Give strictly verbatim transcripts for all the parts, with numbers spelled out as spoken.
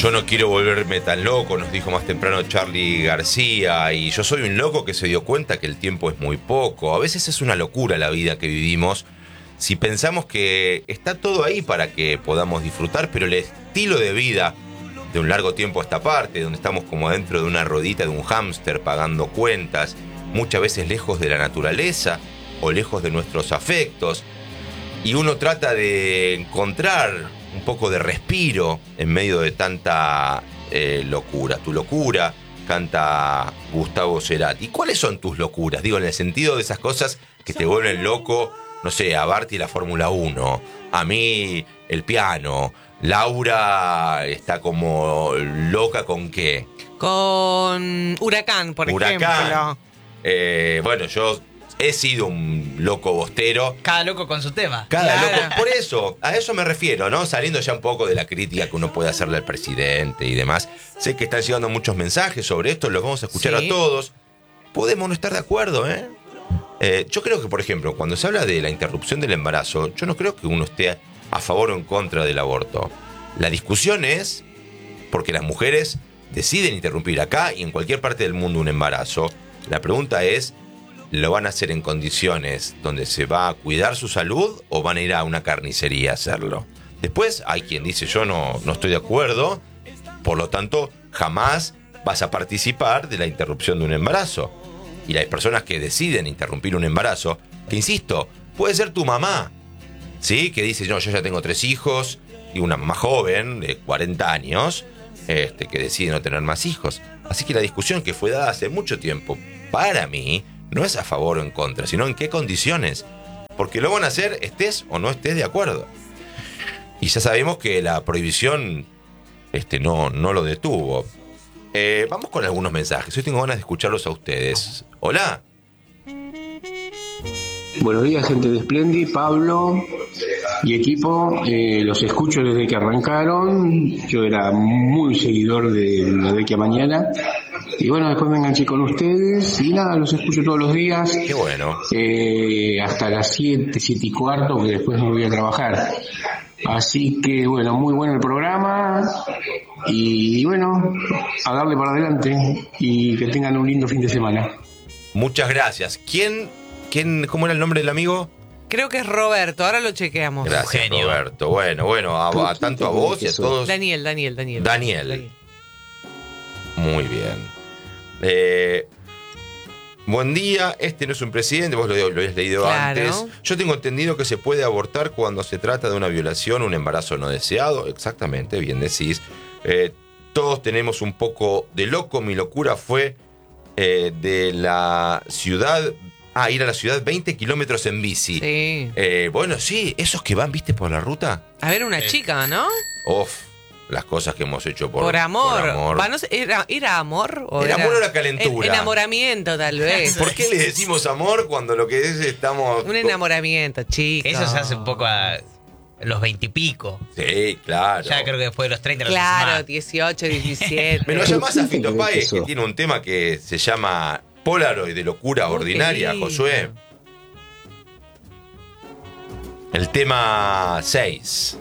Yo no quiero volverme tan loco, nos dijo más temprano Charly García, y yo soy un loco que se dio cuenta que el tiempo es muy poco. A veces es una locura la vida que vivimos si pensamos que está todo ahí para que podamos disfrutar, pero el estilo de vida de un largo tiempo a esta parte, donde estamos como dentro de una ruedita de un hámster pagando cuentas, muchas veces lejos de la naturaleza o lejos de nuestros afectos, y uno trata de encontrar un poco de respiro en medio de tanta eh, locura. Tu locura, canta Gustavo Cerati. ¿Cuáles son tus locuras? Digo, en el sentido de esas cosas que te vuelven loco, no sé, a Barty la Fórmula uno, a mí el piano, Laura está como loca con qué. Con Huracán, por Huracán. ejemplo. Eh, bueno, yo he sido un loco bostero. Cada loco con su tema. Cada Claro. loco. Por eso, a eso me refiero, ¿no? Saliendo ya un poco de la crítica que uno puede hacerle al presidente y demás. Sé que están llegando muchos mensajes sobre esto, los vamos a escuchar Sí. a todos. Podemos no estar de acuerdo, ¿eh? Eh, Yo creo que, por ejemplo, cuando se habla de la interrupción del embarazo, yo no creo que uno esté a favor o en contra del aborto. La discusión es porque las mujeres deciden interrumpir acá y en cualquier parte del mundo un embarazo. La pregunta es, ¿lo van a hacer en condiciones donde se va a cuidar su salud o van a ir a una carnicería a hacerlo? Después hay quien dice, yo no, no estoy de acuerdo, por lo tanto jamás vas a participar de la interrupción de un embarazo. Y las personas que deciden interrumpir un embarazo, que insisto, puede ser tu mamá, ¿sí? Que dice, no, yo ya tengo tres hijos, y una mamá joven de cuarenta años, este, que decide no tener más hijos. Así que la discusión que fue dada hace mucho tiempo, para mí, no es a favor o en contra, sino en qué condiciones. Porque lo van a hacer estés o no estés de acuerdo. Y ya sabemos que la prohibición este, no, no lo detuvo. Eh, vamos con algunos mensajes. Hoy tengo ganas de escucharlos a ustedes. Hola. Buenos días, gente de Splendid, Pablo y equipo. Eh, los escucho desde que arrancaron. Yo era muy seguidor de la Vecchia Mañana. Y bueno, después me enganché con ustedes. Y nada, los escucho todos los días. Qué bueno. Eh, hasta las siete, siete y cuarto, que después me voy a trabajar. Así que bueno, muy bueno el programa. Y bueno, a darle para adelante. Y que tengan un lindo fin de semana. Muchas gracias. ¿Quién, quién, cómo era el nombre del amigo? Creo que es Roberto, ahora lo chequeamos. Gracias, Genio. Roberto. Bueno, bueno, a, a tanto a vos y a todos. Daniel, Daniel, Daniel. Daniel. Muy bien. Eh, buen día, este no es un presidente, vos lo, lo habías leído Claro. antes. Yo tengo entendido que se puede abortar cuando se trata de una violación, un embarazo no deseado. Exactamente, bien decís. Eh, todos tenemos un poco de loco. Mi locura fue eh, de la ciudad... Ah, ir a la ciudad veinte kilómetros en bici. Sí. Eh, bueno, sí, esos que van, viste, por la ruta. A ver, una chica, ¿no? Uf, las cosas que hemos hecho por, Por amor. por amor. Va, no sé, ¿era, ¿Era amor? O ¿Era amor o era calentura? En- enamoramiento, tal vez. ¿Por qué le decimos amor cuando lo que es estamos... Un enamoramiento, chicos. Eso se hace un poco a los veintipico. Sí, claro. Ya creo que después de los treinta no se hace Claro, más. dieciocho, diecisiete. Me lo llamás a Fito Páez, Eso. que tiene un tema que se llama Polaroid de locura Oh, qué ordinaria, lindo. Josué. El tema seis.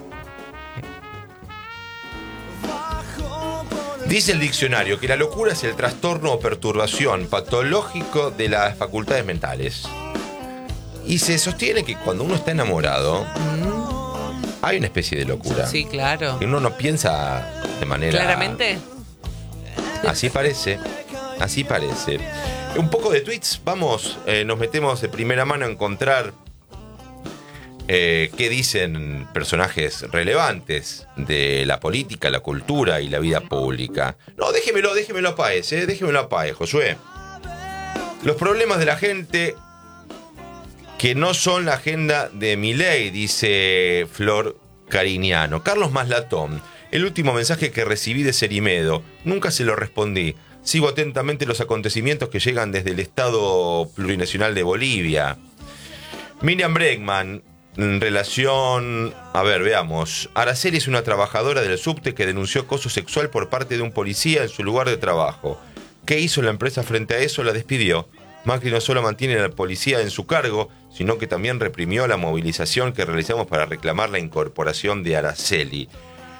Dice el diccionario que la locura es el trastorno o perturbación patológico de las facultades mentales. Y se sostiene que cuando uno está enamorado, hay una especie de locura. Sí, claro. Que uno no piensa de manera... Claramente. Así parece, así parece. Un poco de tweets, vamos, eh, nos metemos de primera mano a encontrar eh, qué dicen personajes relevantes de la política, la cultura y la vida pública. No, déjemelo, déjemelo a Páez, eh, déjemelo a Páez, Josué. Los problemas de la gente que no son la agenda de Milei, dice Flor Cariñano. Carlos Maslatón, el último mensaje que recibí de Cerimedo, nunca se lo respondí. Sigo atentamente los acontecimientos que llegan desde el Estado Plurinacional de Bolivia. Miriam Bregman, en relación... A ver, veamos. Araceli es una trabajadora del subte que denunció acoso sexual por parte de un policía en su lugar de trabajo. ¿Qué hizo la empresa frente a eso? La despidió. Macri no solo mantiene a la policía en su cargo, sino que también reprimió la movilización que realizamos para reclamar la incorporación de Araceli.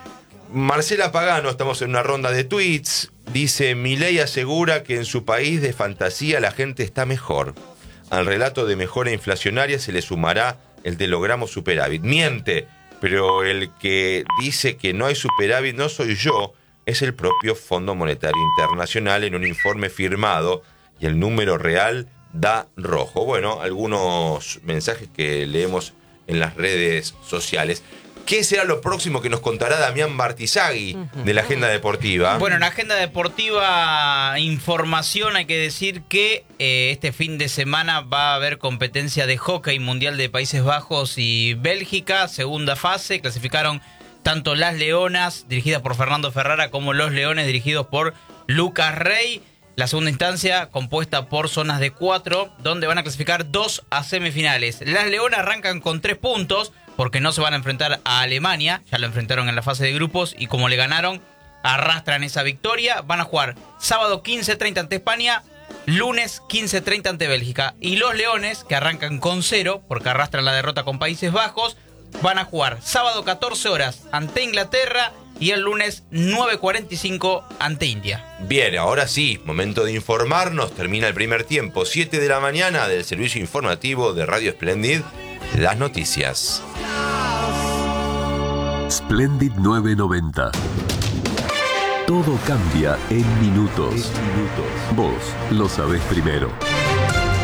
Marcela Pagano, estamos en una ronda de tweets. Dice: Milei asegura que en su país de fantasía la gente está mejor. Al relato de mejora inflacionaria se le sumará el de logramos superávit. Miente, pero el que dice que no hay superávit no soy yo, es el propio Fondo Monetario Internacional en un informe firmado, y el número real da rojo. Bueno, algunos mensajes que leemos en las redes sociales. ¿Qué será lo próximo que nos contará Damián Bartizaghi de la agenda deportiva? Bueno, en la agenda deportiva, información, hay que decir que eh, este fin de semana va a haber competencia de hockey mundial de Países Bajos y Bélgica, segunda fase. Clasificaron tanto las Leonas, dirigidas por Fernando Ferrara, como los Leones, dirigidos por Lucas Rey. La segunda instancia, compuesta por zonas de cuatro, donde van a clasificar dos a semifinales. Las Leonas arrancan con tres puntos, porque no se van a enfrentar a Alemania, ya lo enfrentaron en la fase de grupos, y como le ganaron, arrastran esa victoria. Van a jugar sábado quince treinta ante España, lunes quince treinta ante Bélgica. Y los Leones, que arrancan con cero, porque arrastran la derrota con Países Bajos, van a jugar sábado catorce horas ante Inglaterra y el lunes nueve cuarenta y cinco ante India. Bien, ahora sí, momento de informarnos. Termina el primer tiempo, siete de la mañana, del servicio informativo de Radio Splendid, las noticias. Splendid novecientos noventa. Todo cambia en minutos. Vos lo sabés primero.